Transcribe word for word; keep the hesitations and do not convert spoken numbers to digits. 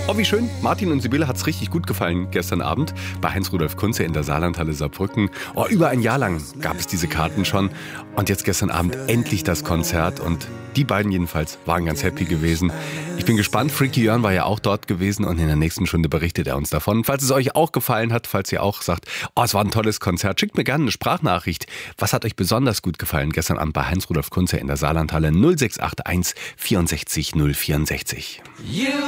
Oh, wie schön. Martin und Sibylle hat es richtig gut gefallen gestern Abend bei Heinz-Rudolf Kunze in der Saarlandhalle Saarbrücken. Oh, über ein Jahr lang gab es diese Karten schon. Und jetzt gestern Abend endlich das Konzert. Und die beiden jedenfalls waren ganz happy gewesen. Ich bin gespannt. Freaky Jörn war ja auch dort gewesen und in der nächsten Stunde berichtet er uns davon. Falls es euch auch gefallen hat, falls ihr auch sagt, oh, es war ein tolles Konzert, schickt mir gerne eine Sprachnachricht. Was hat euch besonders gut gefallen gestern Abend bei Heinz-Rudolf Kunze in der Saarlandhalle? null sechs acht eins vierundsechzig null vierundsechzig.